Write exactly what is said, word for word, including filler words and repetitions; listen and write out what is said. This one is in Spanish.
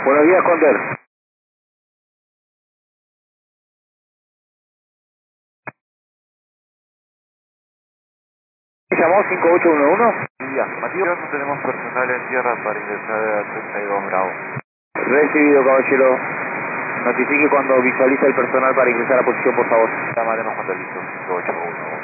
Buenos días, Condor. ¿Llamó cinco ocho uno uno? Ya, Matías, no tenemos personal en tierra para ingresar a treinta y dos Bravo. Recibido, caballero. Notifique cuando visualiza el personal para ingresar a posición, por favor. Llamaremos cuando listo, cinco ocho uno uno.